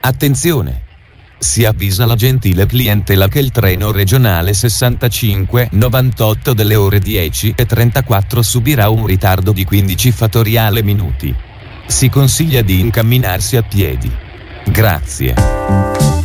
Attenzione! Si avvisa la gentile clientela che il treno regionale 6598 delle ore 10:34 subirà un ritardo di 15 fattoriale minuti. Si consiglia di incamminarsi a piedi. Grazie.